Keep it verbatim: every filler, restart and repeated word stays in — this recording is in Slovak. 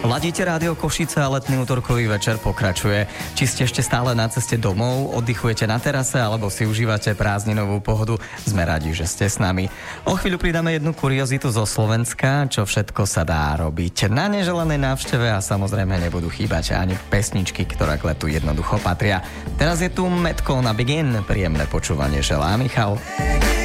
Ladíte rádio Košice a letný útorkový večer pokračuje. Či ste ešte stále na ceste domov, oddychujete na terase alebo si užívate prázdninovú pohodu, sme radi, že ste s nami. O chvíľu pridáme jednu kuriozitu zo Slovenska, čo všetko sa dá robiť na neželanej návšteve a samozrejme nebudú chýbať ani pesničky, ktoré k letu jednoducho patria. Teraz je tu Matt Cole na Begin, príjemné počúvanie želá Michal.